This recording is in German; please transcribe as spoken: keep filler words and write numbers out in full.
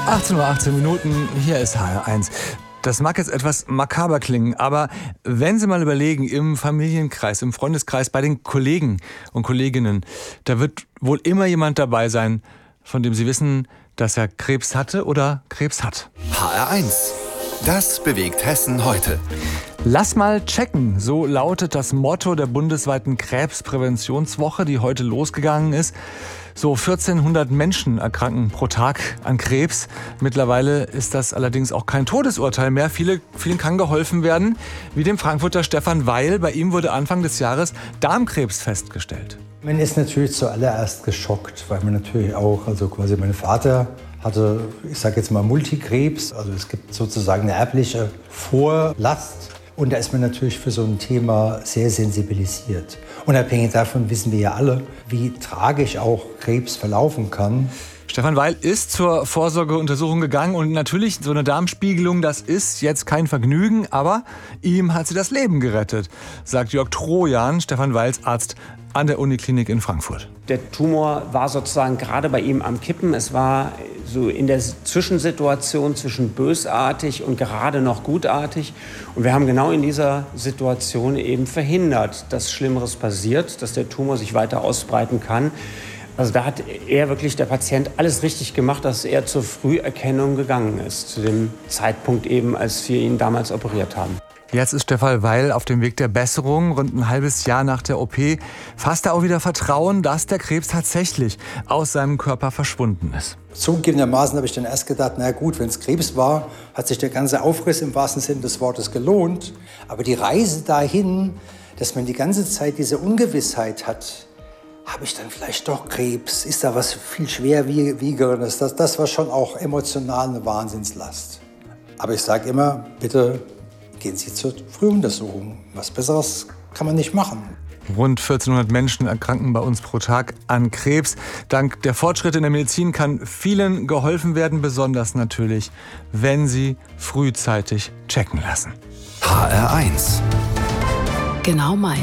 achtzehn Uhr achtzehn Minuten, hier ist H R eins. Das mag jetzt etwas makaber klingen, aber wenn Sie mal überlegen, im Familienkreis, im Freundeskreis, bei den Kollegen und Kolleginnen, da wird wohl immer jemand dabei sein, von dem Sie wissen, dass er Krebs hatte oder Krebs hat. H R eins. Das bewegt Hessen heute. Lass mal checken, so lautet das Motto der bundesweiten Krebspräventionswoche, die heute losgegangen ist. So vierzehnhundert Menschen erkranken pro Tag an Krebs. Mittlerweile ist das allerdings auch kein Todesurteil mehr. Viele, vielen kann geholfen werden, wie dem Frankfurter Stefan Weil. Bei ihm wurde Anfang des Jahres Darmkrebs festgestellt. Man ist natürlich zuallererst geschockt, weil man natürlich auch, also quasi mein Vater hatte, ich sage jetzt mal Multikrebs, also es gibt sozusagen eine erbliche Vorlast. Und da ist man natürlich für so ein Thema sehr sensibilisiert. Unabhängig davon wissen wir ja alle, wie tragisch auch Krebs verlaufen kann. Stefan Weil ist zur Vorsorgeuntersuchung gegangen und natürlich so eine Darmspiegelung, das ist jetzt kein Vergnügen, aber ihm hat sie das Leben gerettet, sagt Jörg Trojan, Stefan Weils Arzt an der Uniklinik in Frankfurt. Der Tumor war sozusagen gerade bei ihm am Kippen. Es war so in der Zwischensituation zwischen bösartig und gerade noch gutartig. Und wir haben genau in dieser Situation eben verhindert, dass Schlimmeres passiert, dass der Tumor sich weiter ausbreiten kann. Also da hat er wirklich, der Patient, alles richtig gemacht, dass er zur Früherkennung gegangen ist, zu dem Zeitpunkt eben, als wir ihn damals operiert haben. Jetzt ist Stefan Weil auf dem Weg der Besserung. Rund ein halbes Jahr nach der O P fasst er auch wieder Vertrauen, dass der Krebs tatsächlich aus seinem Körper verschwunden ist. Zugegebenermaßen habe ich dann erst gedacht, na gut, wenn es Krebs war, hat sich der ganze Aufriss im wahrsten Sinne des Wortes gelohnt. Aber die Reise dahin, dass man die ganze Zeit diese Ungewissheit hat, habe ich dann vielleicht doch Krebs? Ist da was viel schwerwiegenderes? Das, das war schon auch emotional eine Wahnsinnslast. Aber ich sage immer, bitte gehen Sie zur Frühuntersuchung. Was Besseres kann man nicht machen. Rund vierzehnhundert Menschen erkranken bei uns pro Tag an Krebs. Dank der Fortschritte in der Medizin kann vielen geholfen werden, besonders natürlich, wenn sie frühzeitig checken lassen. H R eins. Genau meins.